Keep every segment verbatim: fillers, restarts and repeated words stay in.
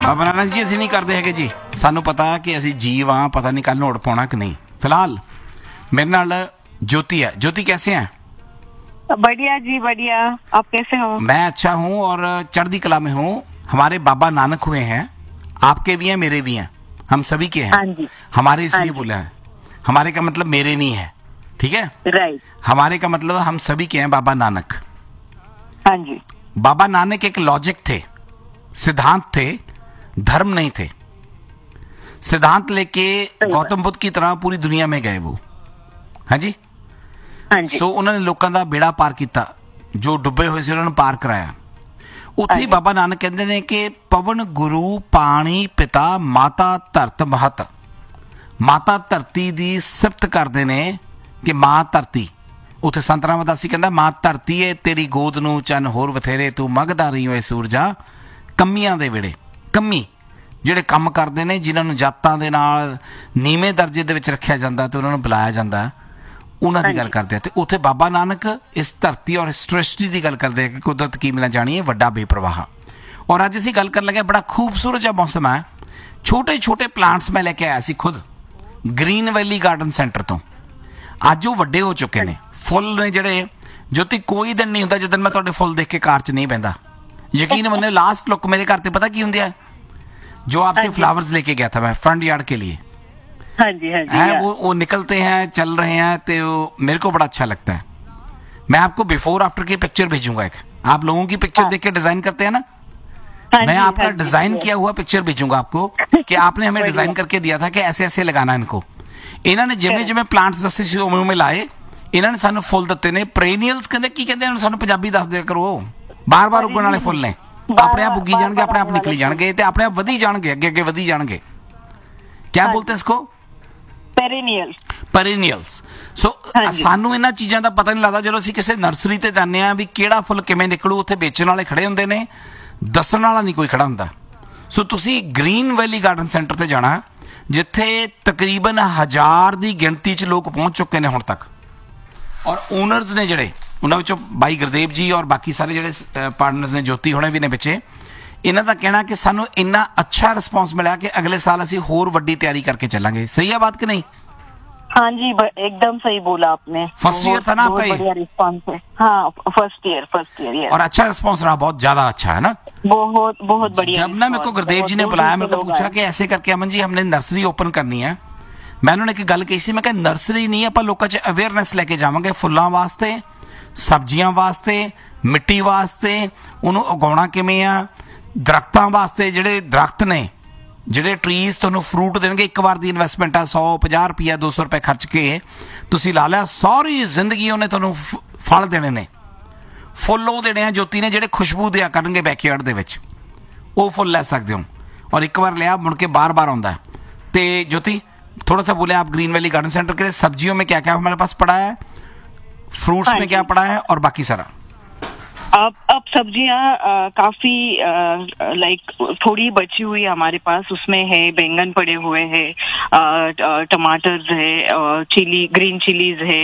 ਬਾਬਾ ਨਾਨਕ ਜੀ ਅਸੀਂ ਨਹੀਂ ਕਰਦੇ ਹੈਗੇ ਜੀ, ਸਾਨੂੰ ਪਤਾ ਕਿ ਅਸੀਂ ਜੀਵ ਹਾਂ, ਪਤਾ नहीं कल नोट पाना कि नहीं। फिलहाल मेरे नाल ज्योति है। ज्योति कैसे हैं? बढ़िया जी बढ़िया, आप कैसे हो? मैं अच्छा हूँ और चढ़ती कला में हूँ। हमारे बाबा नानक हुए हैं, आपके भी हैं मेरे भी हैं, हम सभी के हैं। हाँ जी। हमारे इसलिए बोला है, हमारे का मतलब मेरे नहीं है, ठीक है? राइट। हमारे का मतलब हम सभी के हैं बाबा नानक। हाँ जी। बाबा नानक एक लॉजिक थे, सिद्धांत थे, धर्म नहीं थे। सिद्धांत लेके गौतम बुद्ध की तरह पूरी दुनिया में गए वो। हाँ जी। हाँ जी। सो उन्होंने लोगों का बेड़ा पार किया, जो डुबे हुए से उन्होंने पार कराया। उत्थे बाबा नानक कहते हैं कि पवन गुरु पानी पिता माता धरत महत। माता धरती दी सिफत करते ने कि मां धरती। उत्थे संत रामदास जी कहंदा मां धरती है तेरी गोद नूं चन होर बथेरे तू मगदा रही होए सूरजा कम्मियां दे वेड़े। कम्मी ਜਿਹੜੇ ਕੰਮ ਕਰਦੇ ਨੇ, ਜਿਨ੍ਹਾਂ ਨੂੰ ਜਾਤਾਂ ਦੇ ਨਾਲ ਨੀਵੇਂ ਦਰਜੇ ਦੇ ਵਿੱਚ ਰੱਖਿਆ ਜਾਂਦਾ ਤੇ ਉਹਨਾਂ ਨੂੰ ਬੁਲਾਇਆ ਜਾਂਦਾ, ਉਹਨਾਂ ਦੀ ਗੱਲ ਕਰਦੇ ਆ। ਤੇ ਉੱਥੇ ਬਾਬਾ ਨਾਨਕ ਇਸ ਧਰਤੀ ਔਰ ਇਸ ਸ੍ਰਿਸ਼ਟੀ ਦੀ ਗੱਲ ਕਰਦੇ ਆ ਕਿ ਕੁਦਰਤ ਕੀ ਮਿਲਣਾ ਜਾਣੀ ਹੈ ਵੱਡਾ ਬੇਪਰਵਾਹ। ਔਰ ਅੱਜ ਅਸੀਂ ਗੱਲ ਕਰਨ ਲੱਗੇ, ਬੜਾ ਖੂਬਸੂਰਤ ਜਿਹਾ ਮੌਸਮ ਹੈ। ਛੋਟੇ ਛੋਟੇ ਪਲਾਂਟਸ ਮੈਂ ਲੈ ਕੇ ਆਇਆ ਸੀ ਖੁਦ ਗ੍ਰੀਨ ਵੈਲੀ ਗਾਰਡਨ ਸੈਂਟਰ ਤੋਂ। ਅੱਜ ਉਹ ਵੱਡੇ ਹੋ ਚੁੱਕੇ ਨੇ, ਫੁੱਲ ਨੇ ਜਿਹੜੇ। ਜੋਤੀ ਕੋਈ ਦਿਨ ਨਹੀਂ ਹੁੰਦਾ ਜਦੋਂ ਮੈਂ ਤੁਹਾਡੇ ਫੁੱਲ ਦੇਖ ਕੇ ਕਾਰ 'ਚ ਨਹੀਂ ਬਹਿੰਦਾ। ਯਕੀਨ ਮੰਨੋ, ਲਾਸਟ ਲੁੱਕ ਮੇਰੇ ਘਰ ਤੇ पता की ਹੁੰਦੀ है, जो आपसे फ्लावर्स लेके गया था मैं फ्रंट यार्ड के लिए। हाँ जी हाँ जी। है वो वो निकलते हैं, चल रहे हैं, तो मेरे को बड़ा अच्छा लगता है। मैं आपको बिफोर आफ्टर की पिक्चर भेजूंगा एक। आप लोगों की पिक्चर हाँ। देख के डिजाइन करते हैं ना, हाँ मैं जी, आपका हाँ डिजाइन जी, किया हुआ पिक्चर भेजूंगा आपको कि आपने हमें डिजाइन करके दिया था कि ऐसे ऐसे लगाना इनको। इन्होंने जिमें जिमें प्लांट्स दसे सी उमें उमें लाए। इन्होंने सानू फुल दिते ने, पेरेनियल्स कहते की कहते हैं, सानू पंजाबी दस दिया करो। बार बार उगण वाले फुल ने, अपने आप उगी जाएंगे, अपने आप निकली जाएंगे, ते अपने आप वधी जाएंगे, अगे अगे वधी जाएंगे। क्या बोलते हैं इसको? पेरेनियल। पेरेनियल्स। सो सानू इन्हां चीज़ां दा पता नहीं लगदा ਜਦੋਂ ਅਸੀਂ ਕਿਸੇ ਨਰਸਰੀ ਤੇ ਜਾਂਦੇ ਆ ਵੀ ਕਿਹੜਾ ਫੁੱਲ ਕਿਵੇਂ ਨਿਕਲੂ। ਉੱਥੇ ਵੇਚਣ ਵਾਲੇ ਖੜੇ ਹੁੰਦੇ ਨੇ, ਦੱਸਣ ਵਾਲਾ ਨਹੀਂ ਕੋਈ ਖੜਾ ਹੁੰਦਾ। ਸੋ ਤੁਸੀਂ ਗ੍ਰੀਨ ਵੈਲੀ ਗਾਰਡਨ ਸੈਂਟਰ ਤੇ ਜਾਣਾ, ਜਿੱਥੇ ਤਕਰੀਬਨ ਹਜ਼ਾਰ ਦੀ ਗਿਣਤੀ 'ਚ ਲੋਕ ਪਹੁੰਚ ਚੁੱਕੇ ਨੇ ਹੁਣ ਤੱਕ। ਔਰ ਓਨਰਸ ਨੇ ਜਿਹੜੇ, ਉਹਨਾਂ ਵਿੱਚੋਂ ਬਾਈ ਗੁਰਦੇਵ ਜੀ ਔਰ ਬਾਕੀ ਸਾਰੇ ਜਿਹੜੇ ਪਾਰਟਨਰਸ ਨੇ, ਜੋਤੀ ਹੋਣੇ ਵੀ ਨੇ ਵਿੱਚੇ। ਇਹਨਾਂ ਦਾ ਕਹਿਣਾ ਕਿ ਸਾਨੂੰ ਇੰਨਾ ਅੱਛਾ ਰਿਸਪੌਂਸ ਮਿਲਿਆ कि अगले साल ਅਸੀਂ ਹੋਰ ਵੱਡੀ ਤਿਆਰੀ ਕਰਕੇ ਚੱਲਾਂਗੇ। सही है बात कि नहीं? हाँ जी, एकदम सही बोला आपने। फर्स्ट ईयर था ना आपका ये? बढ़िया रिस्पॉन्स है। हाँ, फर्स्ट ईयर फर्स्ट ईयर। और अच्छा रिस्पॉन्स रहा, बहुत ज्यादा अच्छा है ना? बहुत बहुत बढ़िया। जब ना मेरे को गुरदेव जी ने बुलाया, मेरे को पूछा कि ऐसे करके अमन जी हमने नर्सरी ओपन करनी है। मैं उन्होंने एक गल कही सी, मैं कहा नर्सरी नहीं, ਆਪਾਂ ਲੋਕਾਂ 'ਚ ਅਵੇਅਰਨੈਸ ਲੈ ਕੇ ਜਾਵਾਂਗੇ ਫੁੱਲਾਂ ਵਾਸਤੇ, ਸਬਜ਼ੀਆਂ ਵਾਸਤੇ, ਮਿੱਟੀ ਵਾਸਤੇ, ਉਹਨੂੰ ਉਗਾਉਣਾ ਕਿਵੇਂ ਆ, ਦਰਖਤਾਂ ਵਾਸਤੇ। ਜਿਹੜੇ ਦਰਖਤ ਨੇ, ਜਿਹੜੇ ਟਰੀਜ਼ ਤੁਹਾਨੂੰ ਫਰੂਟ ਦੇਣਗੇ, ਇੱਕ ਵਾਰ ਦੀ ਇਨਵੈਸਟਮੈਂਟ ਆ, ਸੌ ਪੰਜਾਹ ਰੁਪਈਆ ਦੋ ਸੌ ਰੁਪਏ ਖਰਚ ਕੇ ਤੁਸੀਂ ਲਾ ਲਿਆ, ਸਾਰੀ ਜ਼ਿੰਦਗੀ ਉਹਨੇ ਤੁਹਾਨੂੰ ਫਲ ਦੇਣੇ ਨੇ। ਫੁੱਲ ਉਹ ਦੇਣੇ ਆ ਜੋਤੀ ਨੇ ਜਿਹੜੇ ਖੁਸ਼ਬੂ ਦਿਆ ਕਰਨਗੇ ਬੈਕਯਾਰਡ ਦੇ ਵਿੱਚ। ਉਹ ਫੁੱਲ ਲੈ ਸਕਦੇ ਹੋ, ਔਰ ਇੱਕ ਵਾਰ ਲਿਆ ਮੁੜ ਕੇ ਬਾਰ ਬਾਰ ਆਉਂਦਾ। ਤੇ ਜੋਤੀ थोड़ा सा बोले आप ग्रीन वैली गार्डन सेंटर के सब्जियों में क्या क्या हमारे पास पड़ा है, फ्रूट्स में क्या पड़ा है और बाकी सारा? अब अब सब्जियां काफी लाइक थोड़ी बची हुई हमारे पास। उसमें है बैंगन पड़े हुए हैं, टमाटर है, चिली ग्रीन चिलीज है,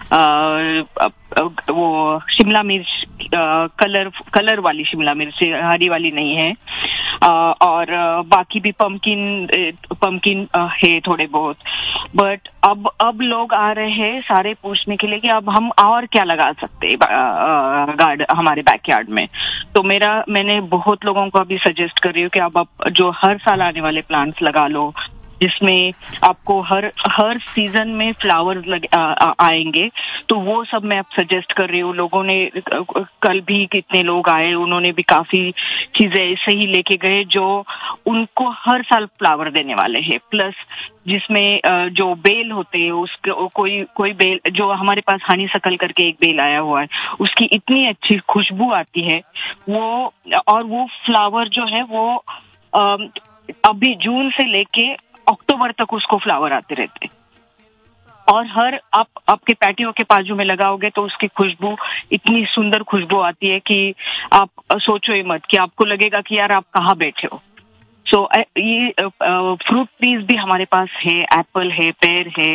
आ, वो शिमला मिर्च, कलर कलर वाली शिमला मिर्च, हरी वाली नहीं है। Uh, और uh, बाकी भी पम्पकिन पम्पकिन uh, है थोड़े बहुत। बट अब अब लोग आ रहे हैं सारे पूछने के लिए कि अब हम और क्या लगा सकते हैं गार्ड हमारे बैकयार्ड में। तो मेरा मैंने बहुत लोगों को अभी सजेस्ट कर रही हूँ कि अब आप जो हर साल आने वाले प्लांट्स लगा लो, जिसमें आपको हर हर सीजन में फ्लावर्स लग आ, आ, आएंगे। तो वो सब मैं अब सजेस्ट कर रही हूँ। लोगों ने कल भी कितने लोग आए, उन्होंने भी काफी चीजें ऐसे ही लेके गए जो उनको हर साल फ्लावर देने वाले हैं। प्लस जिसमें जो बेल होते हैं, उसके कोई कोई बेल जो हमारे पास हनी सकल करके एक बेल आया हुआ है, उसकी इतनी अच्छी खुशबू आती है वो। और वो फ्लावर जो है वो अभी जून से लेके अक्टूबर तक उसको फ्लावर आते रहते। और हर आप आपके पैटियो के बाजू में लगाओगे तो उसकी खुशबू इतनी सुंदर खुशबू आती है कि आप सोचो ही मत, कि आपको लगेगा कि यार आप कहाँ बैठे हो। सो so, ये फ्रूट ट्रीज भी हमारे पास है, एप्पल है, पेड़ है,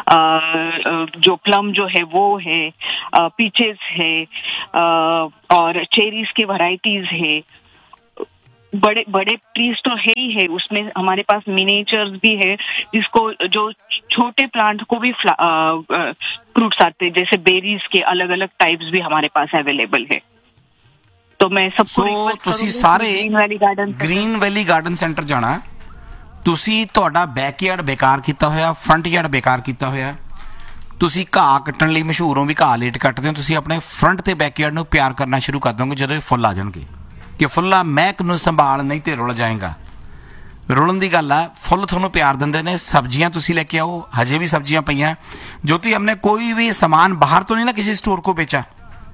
आ, जो प्लम जो है वो है, पीचेस है, आ, और चेरीज की वैरायटीज है। बड़े बड़े ट्रीज तो है ही है, उसमें हमारे पास मिनिएचर्स भी है जिसको जो छोटे प्लांट को भी फ्रूट्स आते हैं, जैसे बेरीज के अलग अलग टाइप्स भी हमारे पास अवेलेबल है। तो मैं सबको ਸੋ रिक्वेस्ट ਤੁਸੀਂ करूंगी ਸਾਰੇ कि ग्रीन वैली गार्डन ਗ੍ਰੀਨ ਵੈਲੀ ਗਾਰਡਨ ਸੈਂਟਰ ਜਾਣਾ। ਤੁਸੀਂ ਤੁਹਾਡਾ ਬੈਕਯਾਰਡ ਬੇਕਾਰ ਕੀਤਾ ਹੋਇਆ, ਫਰੰਟ ਯਾਰਡ ਬੇਕਾਰ ਕੀਤਾ ਹੋਇਆ। ਤੁਸੀਂ ਘਾਹ ਕੱਟਣ ਲਈ ਮਸ਼ਹੂਰ ਹੋ ਵੀ ਘਾਹ ਲੇਟ ਕੱਟਦੇ ਹੋ, ਤੁਸੀਂ ਆਪਣੇ ਫਰੰਟ ਤੇ ਬੈਕਯਾਰਡ ਨੂੰ ਪਿਆਰ ਕਰਨਾ ਸ਼ੁਰੂ ਕਰ ਦੋਗੇ ਜਦੋਂ ਇਹ ਫੁੱਲ ਆ ਜਾਣਗੇ ਕਿ ਫੁੱਲਾਂ ਮਹਿਕ ਨੂੰ ਸੰਭਾਲ, ਨਹੀਂ ਤੇ ਰੁਲ ਜਾਏਗਾ। ਰੁਲਣ ਦੀ ਗੱਲ ਆ, ਫੁੱਲ ਤੁਹਾਨੂੰ ਪਿਆਰ ਦਿੰਦੇ ਨੇ। ਸਬਜ਼ੀਆਂ ਤੁਸੀਂ ਲੈ ਕੇ ਆਓ, ਹਜੇ ਵੀ ਸਬਜ਼ੀਆਂ ਪਈਆਂ। ज्योति हमने कोई भी सामान बाहर तो नहीं ना किसी स्टोर को बेचा?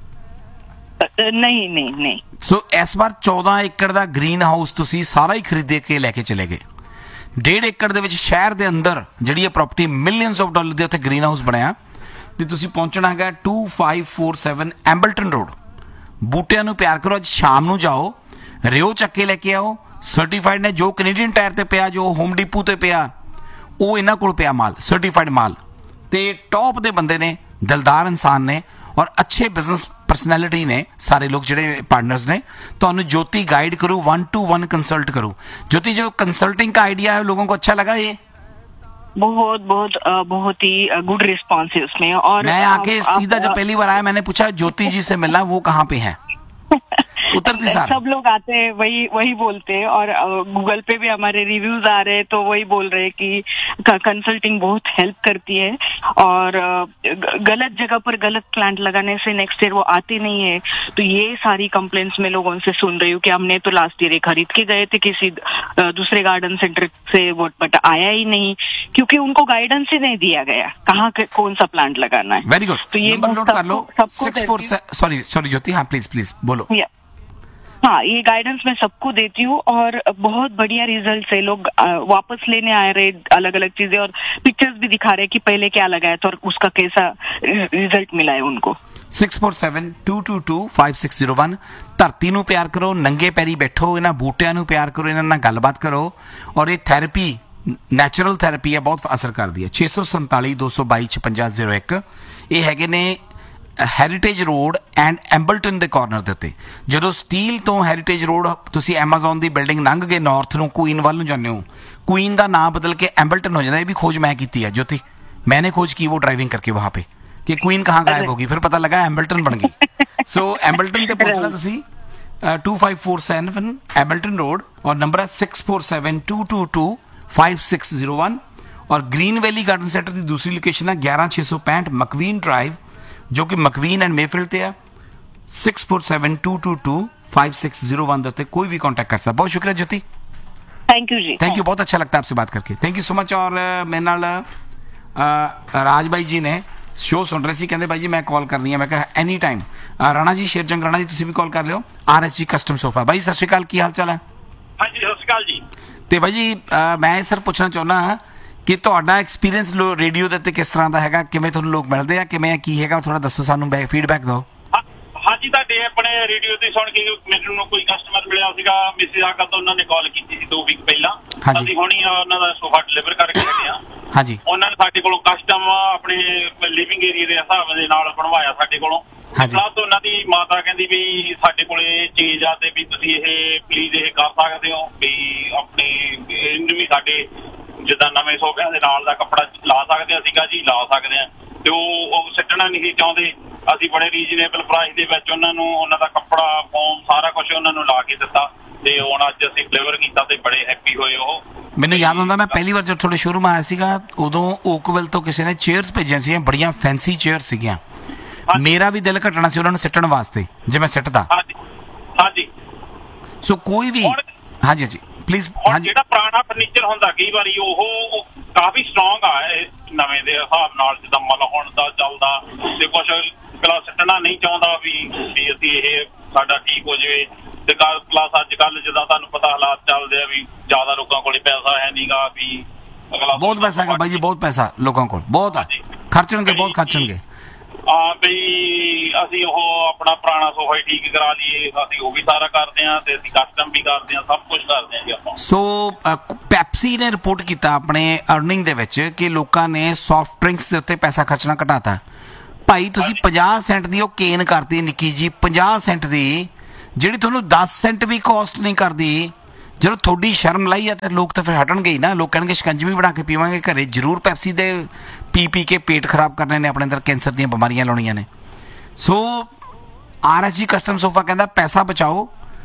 नहीं नहीं नहीं। ਸੋ ਇਸ ਵਾਰ ਚੌਦਾਂ ਏਕੜ ਦਾ ਗ੍ਰੀਨ ਹਾਊਸ ਤੁਸੀਂ ਸਾਰਾ ਹੀ ਖਰੀਦੇ ਕੇ ਲੈ ਕੇ ਚਲੇ ਗਏ। ਡੇਢ ਏਕੜ ਦੇ ਵਿੱਚ ਸ਼ਹਿਰ ਦੇ ਅੰਦਰ ਜਿਹੜੀ ਇਹ ਪ੍ਰਾਪਰਟੀ ਮਿਲੀਅਨਸ ਆਫ ਡਾਲਰ ਦੇ ਉੱਤੇ ਗ੍ਰੀਨ ਹਾਊਸ ਬਣਿਆ ਤੇ ਤੁਸੀਂ ਪਹੁੰਚਣਾ ਹੈਗਾ to five four seven ਐਂਬਲਟਨ road. ਬੂਟਿਆਂ ਨੂੰ ਪਿਆਰ ਕਰੋ। ਅੱਜ ਸ਼ਾਮ ਨੂੰ ਜਾਓ, ਰਿਓ ਚੱਕ ਕੇ ਲੈ ਕੇ ਆਓ। ਸਰਟੀਫਾਈਡ ਨੇ, ਜੋ ਕੈਨੇਡੀਅਨ ਟਾਇਰ ਤੇ ਪਿਆ, ਜੋ ਹੋਮ ਡੀਪੂ ਤੇ ਪਿਆ, ਉਹ ਇਹਨਾਂ ਕੋਲ ਪਿਆ ਮਾਲ, ਸਰਟੀਫਾਈਡ ਮਾਲ। ਤੇ ਟੌਪ ਦੇ ਬੰਦੇ ਨੇ, ਦਿਲਦਾਰ ਇਨਸਾਨ ਨੇ ਔਰ ਅੱਛੇ ਬਿਜ਼ਨਸ ਪਰਸਨੈਲਿਟੀ ਨੇ ਸਾਰੇ ਲੋਕ ਜਿਹੜੇ ਪਾर्टनर्स ने। ਤੁਹਾਨੂੰ ज्योति गाइड करूँ, वन टू वन कंसल्ट करूँ। ज्योति, जो कंसल्टिंग का आइडिया है लोगों को अच्छा लगा ये? बहुत बहुत अ, बहुत ही गुड रिस्पॉन्स है उसमें। और मैं आके आप- सीधा आप- जब पहली बार आया मैंने पूछा ज्योति जी से मिलना, वो कहाँ पे है? उतरती सार सब लोग आते हैं वही वही बोलते हैं, और गूगल पे भी हमारे रिव्यूज आ रहे हैं तो वही बोल रहे हैं कि कंसल्टिंग बहुत हेल्प करती है। और अ, ग- गलत जगह पर गलत प्लांट लगाने से नेक्स्ट ईयर वो आते नहीं है। तो ये सारी कंप्लेंट्स मैं लोगों से सुन रही हूँ कि हमने तो लास्ट ईयर खरीद के गए थे किसी अ, दूसरे गार्डन सेंटर से, वो बट आया ही नहीं क्योंकि उनको गाइडेंस ही नहीं दिया गया कहाँ के- कौन सा प्लांट लगाना है। Very good. तो ये नंबर मैं नोट कर लो, सबको- सबको सिक्स फोर देती हूँ। सॉरी सॉरी ज्योति, हाँ प्लीज प्लीज बोलो। या हाँ, ये गाइडेंस मैं सबको देती हूँ और बहुत बढ़िया रिजल्ट है। लोग अ, वापस लेने आ रहे अलग अलग चीजें और पिक्चर्स भी दिखा रहे कि पहले क्या लगाया था और उसका कैसा रिजल्ट मिला है उनको। Six four seven two to to five six zero one. ਧਰਤੀ ਨੂੰ ਪਿਆਰ ਕਰੋ, ਨੰਗੇ ਪੈਰੀ ਬੈਠੋ, ਇਹਨਾਂ ਬੂਟਿਆਂ ਨੂੰ ਪਿਆਰ ਕਰੋ, ਇਹਨਾਂ ਨਾਲ ਗੱਲਬਾਤ ਕਰੋ। ਔਰ ਇਹ ਥੈਰੇਪੀ ਨੈਚੁਰਲ ਥੈਰੇਪੀ ਹੈ, ਬਹੁਤ ਅਸਰ ਕਰਦੀ ਹੈ। ਛੇ ਸੌ ਸੰਤਾਲੀ ਦੋ ਸੌ ਬਾਈ ਛਪੰਜਾ ਜ਼ੀਰੋ ਇੱਕ। ਇਹ ਹੈਗੇ ਨੇ ਹੈਰੀਟੇਜ ਰੋਡ ਐਂਡ ਐਂਬਲਟਨ ਦੇ ਕਾਰਨਰ ਦੇ ਉੱਤੇ। ਜਦੋਂ ਸਟੀਲ ਤੋਂ ਹੈਰੀਟੇਜ ਰੋਡ ਤੁਸੀਂ ਐਮਾਜ਼ਨ ਦੀ ਬਿਲਡਿੰਗ ਲੰਘ ਕੇ ਨਾਰਥ ਨੂੰ ਕੁਈਨ ਵੱਲ ਨੂੰ ਜਾਂਦੇ ਹੋ, ਕੁਈਨ ਦਾ ਨਾਮ ਬਦਲ ਕੇ ਐਂਬਲਟਨ ਹੋ ਜਾਂਦਾ। ਇਹ भी खोज मैं की है ज्योति, मैंने खोज की वो ड्राइविंग करके वहां पे कि क्वीन कहाँ गायब होगी, फिर पता लगा एम्बल्टन बन गई। सो एम्बल्टन ते पहुंचना तुसी to five four seven एम्बल्टन road और नंबर है six four seven to to to five six zero one. और ग्रीन वैली गार्डन सेंटर की दूसरी लोकेशन है ग्यारह छे सौ पैंठ मकवीन ड्राइव, जो कि मकवीन एंड मेफील्ड ते है। Six four seven to to to five six zero one दे कोई भी कॉन्टैक्ट कर सकता। बहुत शुक्रिया ज्योति, thank you ji. Thank you, बहुत अच्छा लगता है आपसे बात करके। Thank you so much. और अ, मेरे नाल अ, राज भाई जी ने शो सुन रहे सी, कहते भाई जी मैं कॉल करनी है। मैं कहा एनी टाइम। राणा जी, शेरजंग राणा जी, तुम भी कॉल कर लियो। R S G custom sofa. भाई सत श्री अकाल, की हाल चाल है? हाँ जी, सत श्री अकाल जी। ਤੇ ਭਾਈ ਜੀ ਅ, ਮੈਂ ਸਰ ਪੁੱਛਣਾ ਚਾਹੁੰਦਾ ਕਿ ਤੁਹਾਡਾ ਐਕਸਪੀਰੀਅੰਸ ਰੇਡੀਓ ਦੇ ਉੱਤੇ ਕਿਸ ਤਰ੍ਹਾਂ ਦਾ ਹੈਗਾ? ਕਿਵੇਂ ਤੁਹਾਨੂੰ ਲੋਕ ਮਿਲਦੇ ਆ? ਕਿਵੇਂ ਕੀ ਹੈਗਾ? ਥੋੜਾ ਦੱਸੋ ਸਾਨੂੰ, ਬੈਕ ਫੀਡਬੈਕ ਦਿਓ। ਹਾਂ- ਹਾਂਜੀ, ਤੁਹਾਡੇ ਆਪਣੇ ਰੇਡੀਓ ਤੇ ਸੁਣ ਕੇ ਮੈਨੂੰ ਕੋਈ ਕਸਟਮਰ ਮਿਲਿਆ ਸੀਗਾ ਮਿਸਿਸ ਆਕਲ ਤੋਂ, ਉਹਨਾਂ ਨੇ ਕਾਲ ਕੀਤੀ ਸੀ ਦੋ ਵੀਕ ਪਹਿਲਾਂ। ਹਾਂਜੀ। ਅਸੀਂ ਹੁਣੀ ਉਹਨਾਂ ਦਾ ਸੋਫਾ ਡਿਲੀਵਰ ਕਰਕੇ ਹਟੇ ਆ। ਹਾਂਜੀ ਉਹਨਾਂ ਨੇ ਸਾਡੇ ਕੋਲੋਂ ਕਸਟਮ ਆਪਣੇ ਲਿਵਿੰਗ ਏਰੀਆ ਦੇ ਹਿਸਾਬ ਦੇ ਨਾਲ ਬਣਵਾਇਆ ਸਾਡੇ ਕੋਲੋਂ। ਹਾਂਜੀ। ਪਲੱਸ ਉਹਨਾਂ ਦੀ ਮਾਤਾ ਕਹਿੰਦੀ ਵੀ ਸਾਡੇ ਕੋਲੇ ਚੀਜ਼ ਆ ਤੇ ਵੀ ਤੁਸੀਂ ਇਹ ਪਲੀਜ਼ ਇਹ ਕਰ ਸਕਦੇ ਹੋ ਵੀ ਆਪਣੇ ਇਹਨੂੰ ਵੀ ਸਾਡੇ ਜਿੱਦਾਂ ਨਵੇਂ ਸੋਫਿਆਂ ਦੇ ਨਾਲ ਦਾ ਕੱਪੜਾ ਲਾ ਸਕਦੇ ਆ। ਸੀਗਾ ਜੀ, ਲਾ ਸਕਦੇ ਆ। ਤੇ ਉਹ ਉਹ ਸਿੱਟਣਾ ਨਹੀਂ ਸੀ ਚਾਹੁੰਦੇ। ਅਸੀਂ ਬੜੇ ਰੀਜ਼ਨੇਬਲ ਪ੍ਰਾਈਸ ਦੇ ਵਿੱਚ ਉਹਨਾਂ ਨੂੰ ਉਹਨਾਂ ਦਾ ਕੱਪੜਾ, ਫੋਮ, ਸਾਰਾ ਕੁਝ ਉਹਨਾਂ ਨੂੰ ਲਾ ਕੇ ਦਿੱਤਾ ਤੇ ਹੁਣ ਅੱਜ ਅਸੀਂ ਡਿਲੀਵਰ ਕੀਤਾ ਤੇ ਬੜੇ ਹੈਪੀ ਹੋਏ ਉਹ। ਮੈਨੂੰ ਯਾਦ ਆਉਂਦਾ, ਮੈਂ ਪਹਿਲੀ ਵਾਰ ਜਦ ਤੁਹਾਡੇ ਸ਼ੋਰੂਮ ਆਇਆ ਸੀਗਾ ਉਦੋਂ ਓਕਵਿਲ ਤੋਂ ਕਿਸੇ ਨੇ ਚੇਅਰਸ ਭੇਜੀਆਂ ਸੀ, ਬੜੀਆਂ ਫੈਂਸੀ ਚੇਅਰ ਸੀਗੀਆਂ। ਮੇਰਾ ਵੀ ਦਿਲ ਘਟਣਾ ਸੀ ਉਹਨਾਂ ਨੂੰ ਸਿੱਟਣ ਵਾਸਤੇ ਜੇ ਮੈਂ ਸਿੱਟਦਾ। ਹਾਂਜੀ ਹਾਂਜੀ। ਸੋ ਕੋਈ ਵੀ, ਹਾਂਜੀ ਹਾਂਜੀ ਪਲੀਜ਼। ਹੁਣ ਹਾਂਜੀ ਜਿਹੜਾ ਪੁਰਾਣਾ ਫਰਨੀਚਰ ਹੁੰਦਾ ਕਈ ਵਾਰੀ ਉਹ ਉਹ ਕਾਫੀ ਸਟਰੋਂਗ ਆ ਇਹ ਨਵੇਂ ਦੇ ਹਿਸਾਬ ਨਾਲ, ਜਿੱਦਾਂ ਮਤਲਬ ਹੁਣ ਦਾ ਚੱਲਦਾ ਤੇ ਕੁਛ ਕਲਾ ਸਿੱਟਣਾ ਨਹੀਂ ਚਾਹੁੰਦਾ ਵੀ ਵੀ ਅਸੀਂ ਇਹ ਸਾਡਾ ਠੀਕ ਹੋ ਜਾਵੇ। ਤੇ ਪਲੱਸ ਅੱਜ ਕੱਲ ਜਿੱਦਾਂ ਤੁਹਾਨੂੰ ਪਤਾ ਹਾਲਾਤ ਚੱਲਦੇ ਆ ਵੀ ਜ਼ਿਆਦਾ ਲੋਕਾਂ ਕੋਲ ਪੈਸਾ ਹੈ ਨਹੀਂਗਾ ਵੀ ਅਗਲਾ ਬਹੁਤ ਪੈਸਾ ਹੈਗਾ ਬਾਈ ਜੀ, ਬਹੁਤ ਪੈਸਾ ਲੋਕਾਂ ਕੋਲ, ਬਹੁਤ ਆ। ਖਰਚਣਗੇ, ਬਹੁਤ ਖਰਚਣਗੇ। ਹਾਂ ਬਈ ਅਸੀਂ ਉਹ ਆਪਣਾ ਪੁਰਾਣਾ ਸੋਫਾ ਹੀ ਠੀਕ ਕਰਾ ਲਈਏ, ਅਸੀਂ ਉਹ ਵੀ ਸਾਰਾ ਕਰਦੇ ਹਾਂ ਤੇ ਅਸੀਂ ਕਸਟਮ ਵੀ ਕਰਦੇ ਹਾਂ, ਸਭ ਕੁਝ ਕਰਦੇ ਹਾਂ ਜੀ ਆਪਾਂ। ਸੋ ਪੈਪਸੀ ਨੇ ਰਿਪੋਰਟ ਕੀਤਾ ਆਪਣੇ ਅਰਨਿੰਗ ਦੇ ਵਿੱਚ ਕਿ ਲੋਕਾਂ ਨੇ ਸੌਫਟ ਡਰਿੰਕਸ ਦੇ ਉੱਤੇ ਪੈਸਾ ਖਰਚਣਾ ਘਟਾਤਾ। ਭਾਈ ਤੁਸੀਂ ਪੰਜਾਹ ਸੈਂਟ ਦੀ ਉਹ ਕੇਨ ਕਰਤੀ ਨਿੱਕੀ ਜੀ, ਪੰਜਾਹ ਸੈਂਟ ਦੀ, ਜਿਹੜੀ ਤੁਹਾਨੂੰ ਦਸ ਸੈਂਟ ਵੀ ਕੋਸਟ ਨਹੀਂ ਕਰਦੀ। ਜਦੋਂ ਤੁਹਾਡੀ ਸ਼ਰਮ ਲਾਈ ਆ ਤੇ ਲੋਕ ਤਾਂ ਫਿਰ ਹਟਣਗੇ ਹੀ ਨਾ। ਲੋਕ ਕਹਿਣਗੇ ਸ਼ਿਕੰਜਵੀ ਬਣਾ ਕੇ ਪੀਵਾਂਗੇ ਘਰੇ, ਜ਼ਰੂਰ ਪੈਪਸੀ ਦੇ ਪੀ ਪੀ ਕੇ ਪੇਟ ਖਰਾਬ ਕਰਨੇ ਨੇ, ਆਪਣੇ ਅੰਦਰ ਕੈਂਸਰ ਦੀਆਂ ਬਿਮਾਰੀਆਂ ਲਾਉਣੀਆਂ ਨੇ। ਸੋ ਆਰ ਐਸ ਜੀ ਕਸਟਮ ਸੋਫਾ ਕਹਿੰਦਾ ਪੈਸਾ ਬਚਾਓ,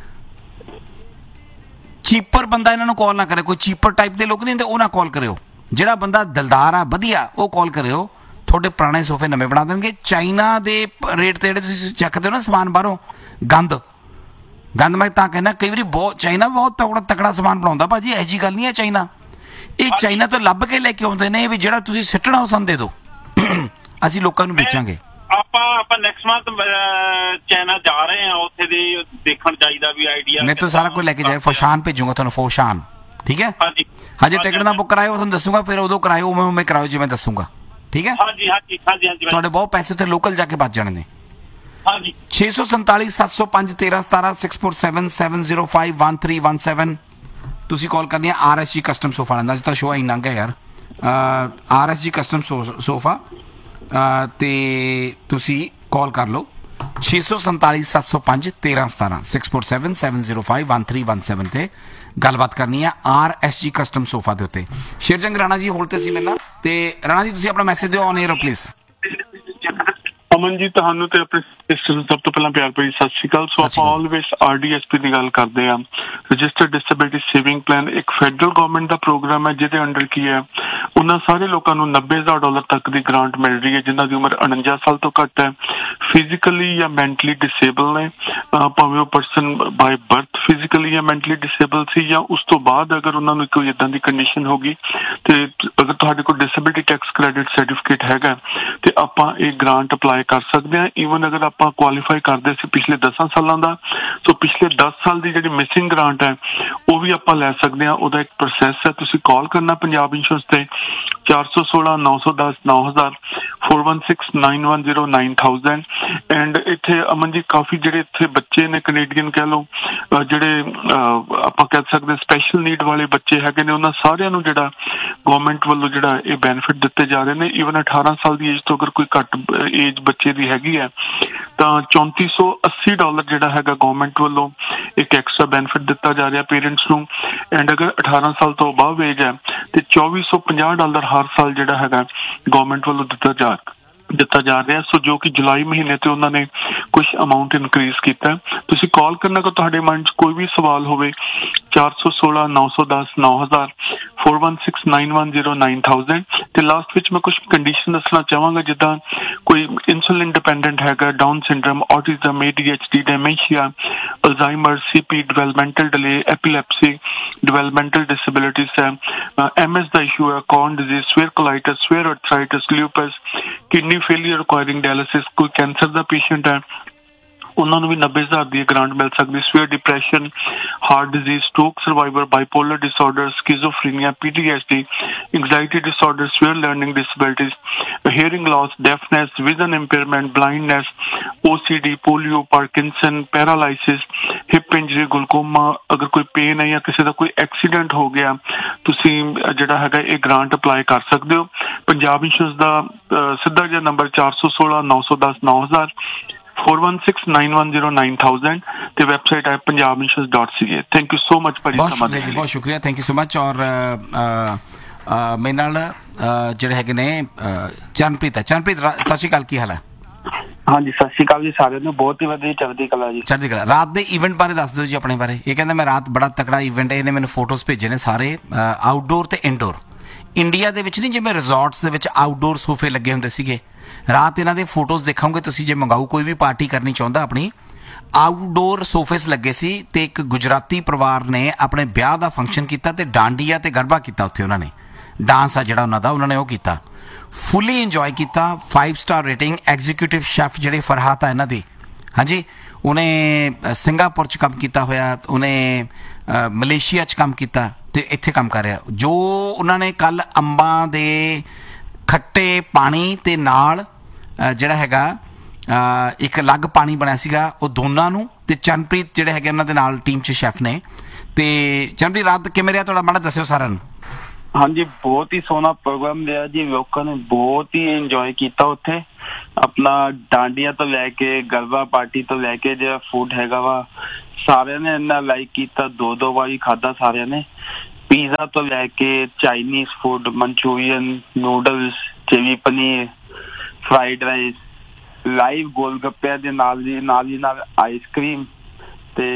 ਚੀਪਰ ਬੰਦਾ ਇਹਨਾਂ ਨੂੰ ਕਾਲ ਨਾ ਕਰੇ। ਕੋਈ ਚੀਪਰ ਟਾਈਪ ਦੇ ਲੋਕ ਨਹੀਂ ਹੁੰਦੇ, ਉਹ ਨਾ ਕਾਲ ਕਰਿਓ। ਜਿਹੜਾ ਬੰਦਾ ਦਿਲਦਾਰ ਆ ਵਧੀਆ ਉਹ ਕਾਲ ਕਰਿਓ, ਤੁਹਾਡੇ ਪੁਰਾਣੇ ਸੋਫੇ ਨਵੇਂ ਬਣਾ ਦੇਣਗੇ। ਚਾਈਨਾ ਦੇ ਰੇਟ ਤੇ ਜਿਹੜੇ ਤੁਸੀਂ ਚੱਕਦੇ ਹੋ ਨਾ ਸਮਾਨ ਬਾਹਰੋਂ, ਗੰਦ ਗੰਦ ਮੈਂ ਤਾਂ ਕਹਿੰਦਾ ਕਈ ਵਾਰੀ ਬਹੁਤ ਚਾਈਨਾ ਬਹੁਤ ਤਕੜਾ ਤਕੜਾ ਸਮਾਨ ਬਣਾਉਂਦਾ ਭਾਜੀ, ਇਹੋ ਜਿਹੀ ਗੱਲ ਨਹੀਂ ਹੈ। ਚਾਈਨਾ ਇਹ ਚਾਈਨਾ ਤੋਂ ਲੱਭ ਕੇ ਲੈ ਕੇ ਆਉਂਦੇ ਨੇ ਵੀ ਜਿਹੜਾ ਤੁਸੀਂ ਸਿੱਟਣਾ ਉਹ ਸਾਨੂੰ ਦੇ ਦਿਓ, ਅਸੀਂ ਲੋਕਾਂ ਨੂੰ ਵੇਚਾਂਗੇ। ਆਪਾਂ ਆਪਾਂ ਨੈਕਸਟ ਮੰਥ ਚਾਈਨਾ ਜਾ ਰਹੇ ਹਾਂ, ਉੱਥੇ ਦੇ ਦੇਖਣ ਚਾਹੀਦਾ ਵੀ ਆਈਡੀਆ। ਮੈਂ ਤਾਂ ਸਾਰਾ ਕੁਝ ਲੈ ਕੇ ਜਾਏ, ਫੋਸ਼ਾਨ ਭੇਜੂਗਾ ਤੁਹਾਨੂੰ, ਫੋਸ਼ਾਨ, ਠੀਕ ਹੈ। ਹਾਂਜੀ ਹਜੇ ਟਿਕਟ ਨਾ ਬੁੱਕ ਕਰਾਇਓ, ਤੁਹਾਨੂੰ ਦੱਸੂਗਾ, ਫਿਰ ਉਦੋਂ ਕਰਾਇਓ, ਉਵੇਂ ਉਵੇਂ ਕਰਾਇਓ ਜਿਵੇਂ ਦੱਸੂਗਾ, ਠੀਕ ਹੈ। ਹਾਂਜੀ ਹਾਂਜੀ ਹਾਂਜੀ ਹਾਂਜੀ ਤੁਹਾਡੇ ਬਹੁਤ ਪੈਸੇ ਉੱਥੇ ਲੋਕਲ ਜਾ ਕੇ ਬਚ ਜਾਣੇ ਨੇ। ਹਾਂਜੀ ਛੇ ਸੌ ਸੰਤਾਲੀ ਸੱਤ ਸੌ ਪੰਜ ਤੇਰਾਂ ਸਤਾਰਾਂ six four seven seven zero five one three one seven ਤੁਸੀਂ ਕਾਲ ਕਰਨੀ ਹੈ। ਆਰ ਐਸ ਜੀ ਕਸਟਮ ਸੋਫਾ ਦਾ ਤਾਂ ਸ਼ੋਅ ਹੀ ਲੰਘ ਗਿਆ ਯਾਰ। ਆਰ ਐਸ ਜੀ ਕਸਟਮ ਸੋਫਾ ਤੇ ਤੁਸੀਂ ਕਾਲ ਕਰ ਲਓ ਛੇ ਸੌ ਸੰਤਾਲੀ ਸੱਤ ਸੌ ਪੰਜ ਤੇਰਾਂ ਸਤਾਰਾਂ six four seven seven zero five one three one seven ਤੇ ਗੱਲਬਾਤ ਕਰਨੀ ਆ ਆਰ ਐਸ ਜੀ ਕਸਟਮ ਸੋਫਾ ਦੇ ਉੱਤੇ। ਸ਼ੇਰਜੰਗ ਰਾਣਾ ਜੀ ਹੋਲਡ ਤੇ ਸੀ ਮੇਰੇ ਨਾਲ, ਤੇ ਰਾਣਾ ਜੀ ਤੁਸੀਂ ਆਪਣਾ ਮੈਸੇਜ ਦਿਓ on air please. Aman ji ਤੁਹਾਨੂੰ ਤੇ ਆਪਣੇ ਸਿਸਟਰ ਨੂੰ ਸਭ ਤੋਂ ਪਹਿਲਾਂ ਪਿਆਰ ਭਰੀ ਸਤਿ ਸ਼੍ਰੀ ਅਕਾਲ। ਸੋ ਆਪਾਂ always R D S P ਦੀ ਗੱਲ ਕਰਦੇ ਹਾਂ। ਰਜਿਸਟਰਡ ਡਿਸੇਬਿਲਿਟੀ ਸੇਵਿੰਗ ਪਲਾਨ ਇੱਕ ਫੈਡਰਲ ਗਵਰਨਮੈਂਟ ਦਾ ਪ੍ਰੋਗਰਾਮ ਹੈ, ਜਿਹਦੇ ਅੰਡਰ ਕੀ ਹੈ ਉਹਨਾਂ ਸਾਰੇ ਲੋਕਾਂ ਨੂੰ ਨੱਬੇ ਹਜ਼ਾਰ ਡਾਲਰ ਤੱਕ ਦੀ ਗ੍ਰਾਂਟ ਮਿਲ ਰਹੀ ਹੈ ਜਿਨ੍ਹਾਂ ਦੀ ਉਮਰ ਉਣੰਜਾ ਸਾਲ ਤੋਂ ਘੱਟ ਹੈ, ਫਿਜ਼ੀਕਲੀ ਜਾਂ ਮੈਂਟਲੀ ਡਿਸੇਬਲ ਨੇ, ਭਾਵੇਂ ਉਹ ਪਰਸਨ ਬਾਈ ਬਰਥ ਫਿਜ਼ੀਕਲੀ ਜਾਂ ਮੈਂਟਲੀ ਡਿਸੇਬਲ ਸੀ, ਜਾਂ ਉਸ ਤੋਂ ਬਾਅਦ ਅਗਰ ਉਹਨਾਂ ਨੂੰ ਕੋਈ ਇੱਦਾਂ ਦੀ ਕੰਡੀਸ਼ਨ ਹੋ ਗਈ ਤੇ ਅਗਰ ਤੁਹਾਡੇ ਕੋਲ ਡਿਸੇਬਿਲਿਟੀ ਟੈਕਸ ਕ੍ਰੈਡਿਟ ਸਰਟੀਫਿਕੇਟ ਹੈਗਾ ਤੇ ਆਪਾਂ ਇਹ ਗ੍ਰਾਂਟ ਅਪਲਾਈ ਕਰ ਸਕਦੇ ਹਾਂ। ਈਵਨ ਅਗਰ ਆਪਾਂ ਕੁਆਲੀਫਾਈ ਕਰਦੇ ਸੀ ਪਿਛਲੇ ਦਸਾਂ ਸਾਲਾਂ ਦਾ, ਸੋ ਪਿਛਲੇ ਦਸ ਸਾਲ ਦੀ ਜਿਹੜੀ ਮਿਸਿੰਗ ਗ੍ਰਾਂਟ ਹੈ ਉਹ ਵੀ ਆਪਾਂ ਲੈ ਸਕਦੇ ਹਾਂ। ਉਹਦਾ ਇੱਕ ਪ੍ਰੋਸੈਸ ਹੈ, ਤੁਸੀਂ ਕਾਲ ਕਰਨਾ ਪੰਜਾਬ ਇੰਸ਼ੋਰੈਂਸ ਤੇ ਚਾਰ ਸੌ ਸੋਲਾਂ ਨੌ ਸੌ ਦਸ ਨੌ ਹਜ਼ਾਰ four one six nine one zero nine thousand. And ਇੱਥੇ ਅਮਨ ਜੀ ਕਾਫੀ ਜਿਹੜੇ ਇੱਥੇ ਬੱਚੇ ਨੇ ਕੈਨੇਡੀਅਨ ਕਹਿ ਲਓ, ਜਿਹੜੇ ਆਪਾਂ ਕਹਿ ਸਕਦੇ ਸਪੈਸ਼ਲ ਨੀਡ ਵਾਲੇ ਬੱਚੇ ਹੈਗੇ ਨੇ, ਉਹਨਾਂ ਸਾਰਿਆਂ ਨੂੰ ਜਿਹੜਾ ਗਵਰਨਮੈਂਟ ਵੱਲੋਂ ਜਿਹੜਾ ਇਹ ਬੈਨੀਫਿਟ ਦਿੱਤੇ ਜਾ ਰਹੇ ਨੇ। ਈਵਨ ਅਠਾਰਾਂ ਸਾਲ ਦੀ ਏਜ ਤੋਂ ਅਗਰ ਕੋਈ ਘੱਟ ਏਜ ਬੱਚੇ ਦੀ ਹੈਗੀ ਹੈ ਤਾਂ ਚੌਂਤੀ ਸੌ ਅੱਸੀ ਡਾਲਰ ਜਿਹੜਾ ਹੈਗਾ ਗਵਰਨਮੈਂਟ ਵੱਲੋਂ ਇੱਕ ਐਕਸਟਰਾ ਬੈਨੀਫਿਟ ਦਿੱਤਾ ਜਾ ਰਿਹਾ ਪੇਰੈਂਟਸ ਨੂੰ। ਐਂਡ ਅਗਰ ਅਠਾਰਾਂ ਸਾਲ ਤੋਂ ਅਬਵ ਏਜ ਹੈ ਤੇ ਚੌਵੀ ਸੌ ਪੰਜਾਹ ਡਾਲਰ ਹਰ ਸਾਲ ਜਿਹੜਾ ਹੈਗਾ ਗਵਰਨਮੈਂਟ ਵੱਲੋਂ ਦਿੱਤਾ ਜਾ ਦਿੱਤਾ ਜਾ ਰਿਹਾ। ਸੋ ਜੋ ਕਿ ਜੁਲਾਈ ਮਹੀਨੇ ਤੇ ਉਹਨਾਂ ਨੇ ਕੁਝ ਅਮਾਊਂਟ ਇਨਕਰੀਜ਼ ਕੀਤਾ। ਤੁਸੀਂ ਕਾਲ ਕਰਨਾ ਕਿ ਤੁਹਾਡੇ ਮਨ 'ਚ ਕੋਈ ਵੀ ਸਵਾਲ ਹੋਵੇ ਚਾਰ ਸੌ ਸੋਲਾਂ ਨੌ ਸੌ ਦਸ ਨੌ ਹਜ਼ਾਰ four one six nine one zero nine thousand. ਤੇ ਲਾਸਟ ਵਿੱਚ ਮੈਂ ਕੁਝ ਕੰਡੀਸ਼ਨ ਦੱਸਣਾ ਚਾਹਾਂਗਾ, ਜਿੱਦਾਂ ਕੋਈ ਇਨਸੂਲਿਨ ਡਿਪੈਂਡੈਂਟ ਹੈਗਾ, down syndrome, autism, A D H D, ਡੈਮੇਂਸ਼ੀਆ, Alzheimer, C P, developmental delay, ਐਪੀਲੈਪਸੀ, developmental disabilities ਹੈ, ਐਮ ਐਸ ਦਾ ਇਸ਼ੂ ਹੈ, corn disease, swear ਕੋਲਾਈਟਸ, swear arthritis, ਲਿਊਪਸ, kidney failure ਰਿਕੁਆਇਰਿੰਗ dialysis, ਕੋਈ ਕੈਂਸਰ ਦਾ ਪੇਸ਼ੈਂਟ ਹੈ ਉਹਨਾਂ ਨੂੰ ਵੀ ਨੱਬੇ ਹਜ਼ਾਰ ਦੀ ਗ੍ਰਾਂਟ ਮਿਲ ਸਕਦੀ। Swear depression, heart disease, stroke survivor, bipolar disorder, ਸਕਿਜ਼ੋਫਰੀਨੀਆ, P T S D, anxiety disorder, swear learning disabilities, hearing loss, deafness, vision impairment, blindness, O C D, polio, Parkinson, paralysis, hip injury, glaucoma, ਅਗਰ ਕੋਈ pain ਹੈ ਜਾਂ ਕਿਸੇ ਦਾ ਕੋਈ accident ਹੋ ਗਿਆ, ਤੁਸੀਂ ਜਿਹੜਾ ਹੈਗਾ ਇਹ ਗ੍ਰਾਂਟ ਅਪਲਾਈ ਕਰ ਸਕਦੇ ਹੋ। ਪੰਜਾਬ ਇੰਸ਼ੋਰੈਂਸ ਦਾ ਸਿੱਧਾ ਜਿਹਾ ਨੰਬਰ ਚਾਰ ਸੌ ਸੋਲਾਂ ਨੌ ਸੌ ਦਸ ਨੌ ਹਜ਼ਾਰ four one six nine one zero nine thousand ਤੇ ਵੈਬਸਾਈਟ ਹੈ Punjab insurance dot C A. Thank you so much ਭਾਜੀ, ਬਹੁਤ ਸ਼ੁਕਰੀਆ ਜੀ, ਬਹੁਤ ਸ਼ੁਕਰੀਆ, ਥੈਂਕ ਯੂ ਸੋ ਮਚ। ਔਰ ਮੇਰੇ ਨਾਲ ਜਿਹੜੇ ਹੈਗੇ ਨੇ ਚਰਨਪ੍ਰੀਤ ਹੈ। ਚਰਨਪ੍ਰੀਤ ਸਤਿ ਸ਼੍ਰੀ ਅਕਾਲ, ਕੀ ਹਾਲ ਹੈ? ਹਾਂਜੀ ਸਤਿ ਸ਼੍ਰੀ ਅਕਾਲ ਜੀ ਸਾਰਿਆਂ ਨੂੰ, ਬਹੁਤ ਹੀ ਵਧੀਆ, ਚੜ੍ਹਦੀ ਕਲਾ ਜੀ। ਚੜ੍ਹਦੀ ਕਲਾ। ਰਾਤ ਦੇ ਇਵੈਂਟ ਬਾਰੇ ਦੱਸ ਦਿਓ ਜੀ ਆਪਣੇ ਬਾਰੇ। ਇਹ ਕਹਿੰਦਾ ਮੈਂ ਰਾਤ ਬੜਾ ਤਕੜਾ ਇਵੈਂਟ, ਇਹਨੇ ਮੈਨੂੰ ਫੋਟੋਜ਼ ਭੇਜੇ ਨੇ ਸਾਰੇ ਆਊਟਡੋਰ ਤੇ ਇਨਡੋਰ। ਇੰਡੀਆ ਦੇ ਵਿੱਚ ਨਹੀਂ ਜਿਵੇਂ ਰਿਜ਼ੋਰਟਸ ਦੇ ਵਿੱਚ ਆਊਟਡੋਰ ਸੋਫੇ ਲੱਗੇ ਹੁੰਦੇ ਸੀਗੇ, ਰਾਤ ਇਹਨਾਂ ਦੇ ਫੋਟੋਜ਼ ਦੇਖੋਗੇ ਤੁਸੀਂ, ਜੇ ਮੰਗਾਓ ਕੋਈ ਵੀ ਪਾਰਟੀ ਕਰਨੀ ਚਾਹੁੰਦਾ ਆਪਣੀ, ਆਊਟਡੋਰ ਸੋਫੇਸ ਲੱਗੇ ਸੀ। ਤੇ ਇੱਕ ਗੁਜਰਾਤੀ ਪਰਿਵਾਰ ਨੇ ਆਪਣੇ ਵਿਆਹ ਦਾ ਫੰਕਸ਼ਨ ਕੀਤਾ ਤੇ ਡਾਂਡੀਆ ਤੇ ਗਰਬਾ ਕੀਤਾ ਉੱਥੇ। ਉਹਨਾਂ ਨੇ ਡਾਂਸ ਆ ਜਿਹੜਾ ਉਹਨਾਂ ਦਾ, ਉਹਨਾਂ ਨੇ ਉਹ ਕੀਤਾ, ਫੁੱਲੀ ਇੰਜੋਏ ਕੀਤਾ। Five star rating. Executive chef ਜਿਹੜੇ ਫਰਹਾਤ ਆ ਇਹਨਾਂ ਦੀ, ਹਾਂਜੀ, ਉਹਨੇ ਸਿੰਗਾਪੁਰ 'ਚ ਕੰਮ ਕੀਤਾ ਹੋਇਆ, ਉਹਨੇ ਮਲੇਸ਼ੀਆ 'ਚ ਕੰਮ ਕੀਤਾ ਤੇ ਇੱਥੇ ਕੰਮ ਕਰ ਰਿਹਾ। ਜੋ ਉਹਨਾਂ ਨੇ ਕੱਲ ਅੰਬਾਂ ਦੇ ਖੱਟੇ ਪਾਣੀ ਤੇ ਨਾਲ ਜਿਹੜਾ ਹੈਗਾ ਇੱਕ ਅਲੱਗ ਪਾਣੀ ਬਣਿਆ ਸੀਗਾ, ਉਹ ਦੋਨਾਂ ਨੂੰ, ਤੇ ਚਰਨਪ੍ਰੀਤ ਜਿਹੜੇ ਹੈਗੇ ਉਹਨਾਂ ਦੇ ਨਾਲ ਟੀਮ 'ਚ ਸ਼ੈਫ ਨੇ। ਤੇ ਚਰਨਪ੍ਰੀਤ ਰਾਤ ਕਿਵੇਂ ਰਿਹਾ ਤੁਹਾਡਾ, ਮਾੜਾ ਦੱਸਿਓ ਸਾਰਿਆਂ ਨੂੰ। ਹਾਂਜੀ ਬਹੁਤ ਹੀ ਸੋਹਣਾ ਪ੍ਰੋਗਰਾਮ ਰਿਹਾ ਜੀ, ਲੋਕਾਂ ਨੇ ਬਹੁਤ ਹੀ ਇੰਜੋਏ ਕੀਤਾ ਉੱਥੇ। ਆਪਣਾ ਡਾਂਡੀਆਂ ਤੋਂ ਲੈ ਕੇ ਗਰਬਾ ਪਾਰਟੀ ਤੋਂ ਲੈ ਕੇ ਜਿਹੜਾ ਫੂਡ ਹੈਗਾ ਵਾ ਸਾਰਿਆਂ ਨੇ ਇੰਨਾ ਲਾਈਕ ਕੀਤਾ, ਦੋ ਦੋ ਵਾਰੀ ਖਾਧਾ ਸਾਰਿਆਂ ਨੇ। ਪੀਜ਼ਾ ਤੋਂ ਲੈ ਕੇ Chinese food, Manchurian, noodles, chilli paneer, fried rice, live ਗੋਲ ਗੱਪਿਆਂ ਦੇ ਨਾਲ ਦੀ ਨਾਲ ਹੀ ਨਾਲ ਆਈਸਕ੍ਰੀਮ ਤੇ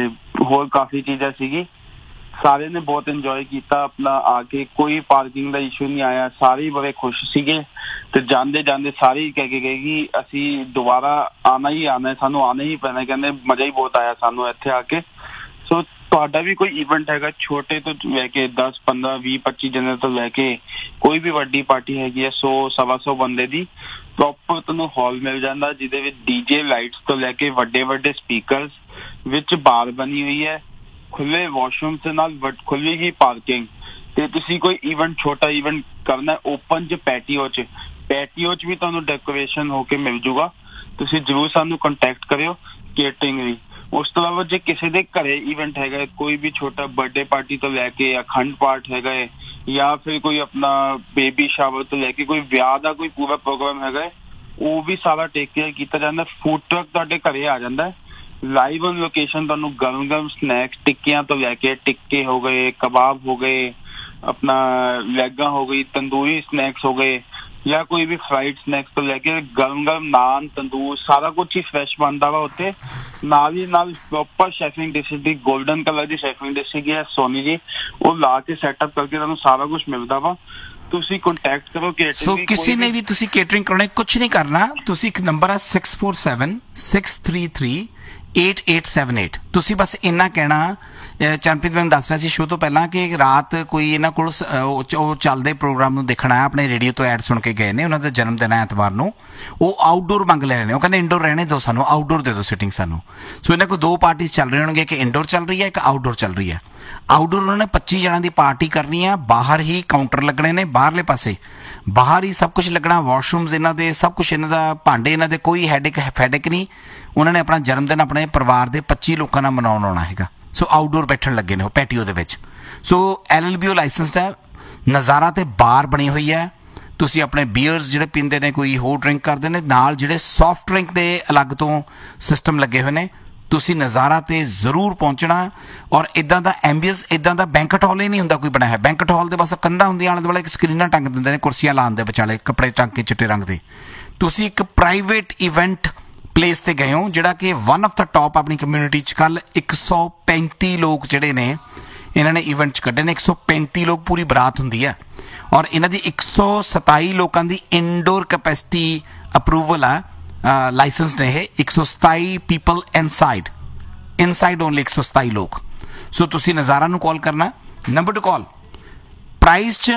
ਹੋਰ ਕਾਫੀ ਚੀਜ਼ਾਂ ਸੀਗੀ। ਸਾਰਿਆਂ ਨੇ ਬਹੁਤ ਇੰਜੋਏ ਕੀਤਾ ਆਪਣਾ ਆ ਕੇ, ਕੋਈ ਪਾਰਕਿੰਗ ਦਾ ਇਸ਼ੂ ਨਹੀਂ ਆਇਆ, ਸਾਰੇ ਬੜੇ ਖੁਸ਼ ਸੀਗੇ ਤੇ ਜਾਂਦੇ ਜਾਂਦੇ ਸਾਰੇ ਹੀ ਕਹਿ ਕੇ ਗਏ ਕਿ ਅਸੀਂ ਦੁਬਾਰਾ ਆਉਣਾ ਹੀ ਆਉਣਾ, ਸਾਨੂੰ ਆਉਣਾ ਹੀ ਪੈਣਾ। ਕਹਿੰਦੇ ਮਜ਼ਾ ਹੀ ਬਹੁਤ ਆਇਆ ਸਾਨੂੰ ਇੱਥੇ ਆ ਕੇ। ਸੋ ਤੁਹਾਡਾ ਵੀ ਕੋਈ ਇਵੈਂਟ ਹੈਗਾ, ਛੋਟੇ ਤੋਂ ਲੈ ਕੇ ਦਸ ਪੰਦਰਾਂ ਵੀਹ ਪੱਚੀ ਜਣੇ ਤੋਂ ਲੈ ਕੇ ਕੋਈ ਵੀ ਵੱਡੀ ਪਾਰਟੀ ਹੈਗੀ ਹੈ, ਸੌ ਸਵਾ ਸੌ ਬੰਦੇ ਦੀ, ਪ੍ਰੋਪਰ ਤੁਹਾਨੂੰ ਹਾਲ ਮਿਲ ਜਾਂਦਾ ਜਿਹਦੇ ਵਿੱਚ ਡੀਜੇ ਲਾਈਟਸ ਤੋਂ ਲੈ ਕੇ ਵੱਡੇ ਵੱਡੇ ਸਪੀਕਰਸ, ਵਿੱਚ ਬਾਰ ਬਣੀ ਹੋਈ ਹੈ, ਖੁੱਲੇ ਵਾਸ਼ਰੂਮ ਦੇ ਨਾਲ ਖੁੱਲੀ ਹੀ ਪਾਰਕਿੰਗ। ਤੇ ਤੁਸੀਂ ਕੋਈ ਇਵੈਂਟ ਛੋਟਾ ਇਵੈਂਟ ਕਰਨਾ ਓਪਨ ਚ ਪੈਟੀਓ ਚ ਪੈਟੀਓ ਚ ਵੀ ਤੁਹਾਨੂੰ ਡੈਕੋਰੇਸ਼ਨ ਹੋ ਕੇ ਮਿਲ ਜੂਗਾ। ਤੁਸੀਂ ਜ਼ਰੂਰ ਸਾਨੂੰ ਕੰਟੈਕਟ ਕਰਿਓ ਕੇਟਰਿੰਗ ਵੀ। ਉਸ ਤੋਂ ਇਲਾਵਾ ਜੇ ਕਿਸੇ ਦੇ ਘਰੇ ਇਵੈਂਟ ਹੈਗਾ, ਕੋਈ ਵੀ ਛੋਟਾ ਬਰਥਡੇ ਪਾਰਟੀ ਤੋਂ ਲੈ ਕੇ ਅਖੰਡ ਪਾਠ ਹੈਗਾ ਹੈ, ਜਾਂ ਫਿਰ ਕੋਈ ਆਪਣਾ ਬੇਬੀ ਸ਼ਾਵਰ ਤੋਂ ਲੈ ਕੇ ਕੋਈ ਵਿਆਹ ਦਾ ਕੋਈ ਪੂਰਾ ਪ੍ਰੋਗਰਾਮ ਹੈਗਾ, ਉਹ ਵੀ ਸਾਰਾ ਟੇਕ ਕੇਅਰ ਕੀਤਾ ਜਾਂਦਾ। ਫੂਡ ਟਰੱਕ ਤੁਹਾਡੇ ਘਰੇ ਆ ਜਾਂਦਾ ਹੈ, ਲਾਈਵ ਔਨ ਲੋਕੇਸ਼ਨ ਤੁਹਾਨੂੰ ਗਰਮ ਗਰਮ ਸਨੈਕਸ, ਟਿੱਕਿਆਂ ਤੋਂ ਲੈ ਕੇ ਟਿੱਕੇ ਹੋ ਗਏ, ਕਬਾਬ ਹੋ ਗਏ, ਆਪਣਾ ਲੈਗਾਂ ਹੋ ਗਈ, ਤੰਦੂਰੀ ਸਨੈਕਸ ਹੋ ਗਏ, ਜਾਂ ਕੋਈ ਵੀ ਫਰਾਈਡ ਸਨੈਕਸ ਤੋਂ ਲੈ ਕੇ ਗਰਮ ਗਰਮ ਨਾਨ, ਤੰਦੂਰ, ਸਾਰਾ ਕੁਝ ਹੀ ਫਰੈਸ਼ ਬਣਦਾ ਵਾ ਉੱਥੇ। ਨਾਲ ਹੀ ਨਾਲ ਪ੍ਰੋਪਰ ਸ਼ੈਫਿੰਗ ਡਿਸ਼ਿਸ ਦੀ ਗੋਲਡਨ ਕਲਰ ਦੀ ਸ਼ੈਫਿੰਗ ਡਿਸ਼ ਹੈਗੀ ਹੈ ਸੋਨੀ ਜੀ, ਉਹ ਲਾ ਕੇ ਸੈਟਅਪ ਕਰਕੇ ਤੁਹਾਨੂੰ ਸਾਰਾ ਕੁਝ ਮਿਲਦਾ ਵਾ। ਤੁਸੀਂ ਕੰਟੈਕਟ ਕਰੋ ਕੇਟਰਿੰਗ। ਸੋ ਕਿਸੇ ਨੇ ਵੀ ਤੁਸੀਂ ਕੇਟਰਿੰਗ ਕਰਾਉਣਾ, ਕੁਝ ਨਹੀਂ ਕਰਨਾ, ਤੁਸੀਂ ਇੱਕ ਨੰਬਰ ਆ six four seven six three three eight eight seven eight, ਤੁਸੀਂ ਬਸ ਇੰਨਾ ਕਹਿਣਾ। ਚਰਨਪ੍ਰੀਤ ਮੈਨੂੰ ਦੱਸ ਰਿਹਾ ਸੀ ਸ਼ੋਅ ਤੋਂ ਪਹਿਲਾਂ ਕਿ ਰਾਤ ਕੋਈ ਇਹਨਾਂ ਕੋਲ ਉਹ ਚੱਲਦੇ ਪ੍ਰੋਗਰਾਮ ਨੂੰ ਦੇਖਣਾ ਹੈ, ਆਪਣੇ ਰੇਡੀਓ ਤੋਂ ਐਡ ਸੁਣ ਕੇ ਗਏ ਨੇ, ਉਹਨਾਂ ਦਾ ਜਨਮ ਦਿਨ ਹੈ ਐਤਵਾਰ ਨੂੰ, ਉਹ ਆਊਟਡੋਰ ਮੰਗ ਲੈ ਰਹੇ ਨੇ। ਉਹ ਕਹਿੰਦੇ ਇੰਡੋਰ ਰਹਿਣੇ ਦਿਓ ਸਾਨੂੰ, ਆਊਟਡੋਰ ਦੇ ਦਿਓ ਸਿਟਿੰਗ ਸਾਨੂੰ। ਸੋ ਇਹਨਾਂ ਕੋਲ ਦੋ ਪਾਰਟੀਆਂ ਚੱਲ ਰਹੀਆਂ ਹੋਣਗੀਆਂ, ਕਿ ਇੰਡੋਰ ਚੱਲ ਰਹੀ ਹੈ, ਇੱਕ ਆਊਟਡੋਰ ਚੱਲ ਰਹੀ ਹੈ। ਆਊਟਡੋਰ ਉਹਨਾਂ ਨੇ ਪੱਚੀ ਜਣਾਂ ਦੀ ਪਾਰਟੀ ਕਰਨੀ ਹੈ, ਬਾਹਰ ਹੀ ਕਾਊਂਟਰ ਲੱਗਣੇ ਨੇ, ਬਾਹਰਲੇ ਪਾਸੇ ਬਾਹਰ ਹੀ ਸਭ ਕੁਝ ਲੱਗਣਾ, ਵਾਸ਼ਰੂਮਸ ਇਹਨਾਂ ਦੇ, ਸਭ ਕੁਝ ਇਹਨਾਂ ਦਾ, ਭਾਂਡੇ ਇਹਨਾਂ ਦੇ, ਕੋਈ ਹੈਡਿਕ ਫੈਡਿਕ ਨਹੀਂ। ਉਹਨਾਂ ਨੇ ਆਪਣਾ ਜਨਮ ਦਿਨ ਆਪਣੇ ਪਰਿਵਾਰ ਦੇ ਪੱਚੀ ਲੋਕਾਂ ਨਾਲ ਮਨਾਉਣ ਆਉਣਾ ਹੈਗਾ। ਸੋ ਆਊਟਡੋਰ ਬੈਠਣ ਲੱਗੇ ਨੇ ਉਹ ਪੈਟੀਓ ਦੇ ਵਿੱਚ। ਸੋ L L B O licensed ਹੈ, ਨਜ਼ਾਰਾ ਤੇ ਬਾਰ ਬਣੀ ਹੋਈ ਹੈ। ਤੁਸੀਂ ਆਪਣੇ ਬੀਅਰਸ ਜਿਹੜੇ ਪੀਂਦੇ ਨੇ, ਕੋਈ ਹੋਰ ਡਰਿੰਕ ਕਰਦੇ ਨੇ, ਨਾਲ ਜਿਹੜੇ ਸੌਫਟ ਡਰਿੰਕ ਦੇ ਅਲੱਗ ਤੋਂ ਸਿਸਟਮ ਲੱਗੇ ਹੋਏ ਨੇ। ਤੁਸੀਂ ਨਜ਼ਾਰਾ ਤੇ ਜ਼ਰੂਰ ਪਹੁੰਚਣਾ। ਔਰ ਇੱਦਾਂ ਦਾ ਐਂਬੀਅੰਸ, ਇੱਦਾਂ ਦਾ ਬੈਂਕਟ ਹਾਲ ਹੀ ਨਹੀਂ ਹੁੰਦਾ ਕੋਈ ਬਣਿਆ ਹੈ। ਬੈਂਕਟ ਹਾਲ ਦੇ ਬਸ ਕੰਧਾਂ ਹੁੰਦੀਆਂ, ਆਲੇ ਦੁਆਲੇ ਇੱਕ ਸਕਰੀਨਾਂ ਟੰਗ ਦਿੰਦੇ ਨੇ, ਕੁਰਸੀਆਂ ਲਾਉਣ ਦੇ ਵਿਚਾਲੇ ਕੱਪੜੇ ਟੰਗ ਕੇ ਚਿੱਟੇ ਰੰਗ ਦੇ। ਤੁਸੀਂ ਇੱਕ ਪ੍ਰਾਈਵੇਟ ਇਵੈਂਟ ਪਲੇਸ ਤੇ ਗਏ ਹੋ, ਜਿਹੜਾ ਕਿ ਵਨ ਆਫ ਦਾ ਟੌਪ ਆਪਣੀ ਕਮਿਊਨਿਟੀ 'ਚ। ਕੱਲ੍ਹ ਇੱਕ ਸੌ ਪੈਂਤੀ ਲੋਕ ਜਿਹੜੇ ਨੇ ਇਹਨਾਂ ਨੇ ਇਵੈਂਟ 'ਚ ਕੱਢੇ ਨੇ। ਇੱਕ ਸੌ ਪੈਂਤੀ ਲੋਕ ਪੂਰੀ ਬਰਾਤ ਹੁੰਦੀ ਹੈ, ਔਰ ਇਹਨਾਂ ਦੀ ਇੱਕ ਸੌ ਸਤਾਈ ਲੋਕਾਂ ਦੀ ਇਨਡੋਰ ਕੈਪੈਸਿਟੀ ਅਪਰੂਵਲ ਆ, ਲਾਇਸੈਂਸ ਨੇ ਇਹ। ਇੱਕ ਸੌ ਸਤਾਈ ਪੀਪਲ ਇਨਸਾਈਡ ਇਨਸਾਈਡ ਓਨਲੀ ਇੱਕ ਸੌ ਸਤਾਈ ਲੋਕ। ਸੋ ਤੁਸੀਂ ਨਜ਼ਾਰਾ ਨੂੰ ਕਾਲ ਕਰਨਾ, ਨੰਬਰ ਟੂ ਕਾਲ। ਪ੍ਰਾਈਸ 'ਚ,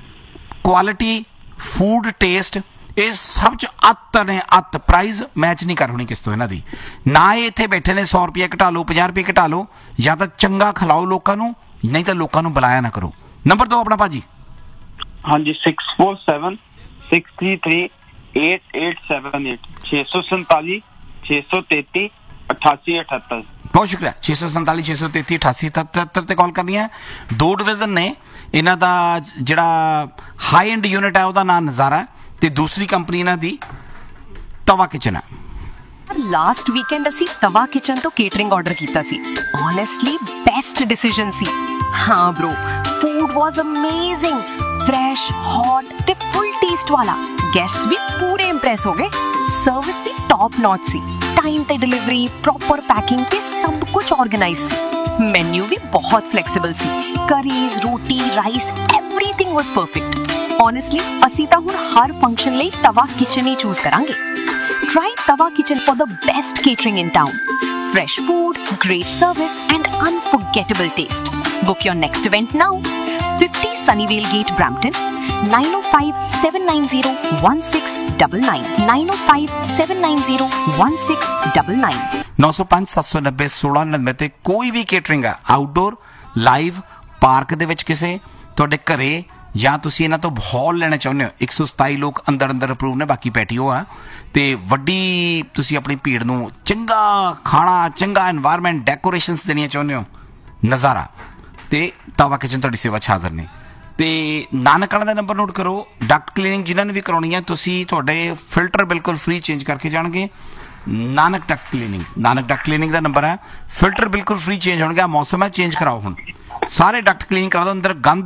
ਕੁਆਲਿਟੀ, ਫੂਡ ਟੇਸਟ, ਇਹ ਸਭ 'ਚ ਅੱਤ ਨੇ, ਅੱਤ। ਪ੍ਰਾਈਜ਼ ਮੈਚ ਨਹੀਂ ਕਰ ਹੋਣੀ ਕਿਸ ਤੋਂ ਇਹਨਾਂ ਦੀ। ਨਾ ਇਹ ਇੱਥੇ ਬੈਠੇ ਨੇ ਸੌ ਰੁਪਏ ਘਟਾ ਲਓ, ਪੰਜਾਹ ਰੁਪਏ ਘਟਾ ਲਓ, ਜਾਂ ਤਾਂ ਚੰਗਾ ਖਿਲਾਓ ਲੋਕਾਂ ਨੂੰ, ਨਹੀਂ ਤਾਂ ਲੋਕਾਂ ਨੂੰ ਬੁਲਾਇਆ ਨਾ ਕਰੋ। ਨੰਬਰ ਦੋ ਆਪਣਾ ਭਾਜੀ। ਹਾਂਜੀ, six four seven six three three eight eight seven eight, ਛੇ ਸੌ ਸੰਤਾਲੀ ਛੇ ਸੌ ਤੇਤੀ ਅਠਾਸੀ ਅਠੱਤਰ। ਬਹੁਤ ਸ਼ੁਕਰੀਆ। ਛੇ ਸੌ ਸੰਤਾਲੀ ਛੇ ਸੌ ਤੇਤੀ ਅਠਾਸੀ ਅਠੱਤਰ ਤੇ ਕਾਲ ਕਰਨੀ ਹੈ। ਦੋ ਡਿਵੀਜ਼ਨ ਨੇ ਇਹਨਾਂ ਦਾ, ਜਿਹੜਾ ਹਾਈ ਐਂਡ ਯੂਨਿਟ ਹੈ ਉਹਦਾ ਨਾਮ ਨਜ਼ਾਰਾ, ਤੇ ਦੂਸਰੀ ਕੰਪਨੀ ਇਹਨਾਂ ਦੀ ਤਵਾ ਕਿਚਨ ਹੈ। ਲਾਸਟ ਵੀਕਐਂਡ ਅਸੀਂ ਤਵਾ ਕਿਚਨ ਤੋਂ ਕੇਟਰਿੰਗ ਆਰਡਰ ਕੀਤਾ ਸੀ। ਓਨੈਸਟਲੀ ਬੈਸਟ ਡਿਸੀਜਨ ਸੀ। ਹਾਂ bro, food was amazing, fresh, hot ਤੇ ਫੁੱਲ ਟੇਸਟ ਵਾਲਾ। ਗੈਸਟਸ ਵੀ ਪੂਰੇ ਇੰਪ੍ਰੈਸ ਹੋ ਗਏ। ਸਰਵਿਸ ਵੀ ਟੌਪ ਨੌਚ ਸੀ। ਟਾਈਮ ਤੇ ਡਿਲੀਵਰੀ, ਪ੍ਰੋਪਰ ਪੈਕਿੰਗ ਤੇ ਸਭ ਕੁਝ ਆਰਗੇਨਾਈਜ਼ ਸੀ। ਮੈਨੂ ਵੀ ਬਹੁਤ ਫਲੈਕਸੀਬਲ ਸੀ। ਕਰੀਜ਼, ਰੋਟੀ, ਰਾਈਸ, ਐਵਰੀਥਿੰਗ ਵਾਸ ਪਰਫੈਕਟ। Honestly, ਅਸੀਂ ਤਾਂ ਹੁਣ ਹਰ ਫੰਕਸ਼ਨ ਲਈ ਤਵਾ ਕਿਚਨ ਹੀ ਚੂਜ਼ ਕਰਾਂਗੇ। Try Tava Kitchen for the best catering in town. Fresh food, great service and unforgettable taste. Book your next event now. fifty Sunnyvale Gate, Brampton. nine oh five, seven nine zero, one six nine nine. nine oh five, seven nine zero, one six nine nine. ਨੌ ਸੌ ਪੰਜ ਸੱਤ ਸੌ ਨੱਬੇ ਸੋਲਾਂ ਨੱਬੇ ਤੇ ਕੋਈ ਵੀ ਕੇਟਰਿੰਗ ਆ, ਆਊਟਡੋਰ, ਲਾਈਵ, ਪਾਰਕ ਦੇ ਵਿੱਚ ਕਿਸੇ, ਤੁਹਾਡੇ ਘਰੇ, ਜਾਂ ਤੁਸੀਂ ਇਹਨਾਂ ਤੋਂ ਹਾਲ ਲੈਣਾ ਚਾਹੁੰਦੇ ਹੋ। ਇੱਕ ਸੌ ਸਤਾਈ ਲੋਕ ਅੰਦਰ ਅੰਦਰ ਅਪਰੂਵ ਨੇ, ਬਾਕੀ ਪੈਟੀਓ ਆ। ਤੇ ਵੱਡੀ ਤੁਸੀਂ ਆਪਣੀ ਭੀੜ ਨੂੰ ਚੰਗਾ ਖਾਣਾ, ਚੰਗਾ ਇਨਵਾਇਰਮੈਂਟ, ਡੈਕੋਰੇਸ਼ਨਸ ਦੇਣੀਆਂ ਚਾਹੁੰਦੇ ਹੋ, ਨਜ਼ਾਰਾ ਤੇ ਤਵਾ ਕਿਚਨ ਤੁਹਾਡੀ ਸੇਵਾ 'ਚ ਹਾਜ਼ਰ ਨੇ। ਤੇ ਨਾਨਕ ਵਾਲਾ ਦਾ ਨੰਬਰ ਨੋਟ ਕਰੋ। ਡਕਟ ਕਲੀਨਿੰਗ ਜਿਨ੍ਹਾਂ ਨੇ ਵੀ ਕਰਾਉਣੀ ਹੈ, ਤੁਸੀਂ ਤੁਹਾਡੇ ਫਿਲਟਰ ਬਿਲਕੁਲ ਫ੍ਰੀ ਚੇਂਜ ਕਰਕੇ ਜਾਣਗੇ। Nanak Duckett cleaning Nanak Duckett cleaning ਦਾ ਨੰਬਰ ਹੈ। ਫਿਲਟਰ ਬਿਲਕੁਲ ਫ੍ਰੀ ਚੇਂਜ ਹੋਣਗੇ। ਆ ਮੌਸਮ ਹੈ, ਚੇਂਜ ਕਰਾਓ ਹੁਣ ਸਾਰੇ ਡਕਟ ਕਲੀਨ ਕਰਾ ਦਿਓ। ਅੰਦਰ ਗੰਦ